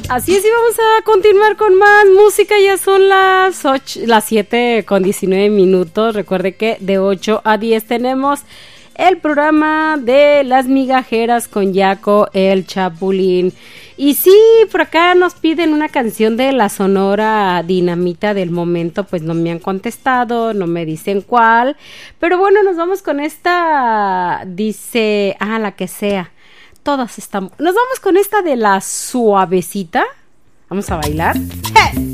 Así es, y vamos a continuar con más música. Ya son las 7:19. Recuerde que de 8 a 10 tenemos el programa de Las Migajeras con Yaco el Chapulín. Y sí, por acá nos piden una canción de la Sonora Dinamita del momento. Pues no me han contestado, no me dicen cuál. Pero bueno, nos vamos con esta. Dice, la que sea. Todas estamos. Nos vamos con esta de La Suavecita. Vamos a bailar. ¡Hey!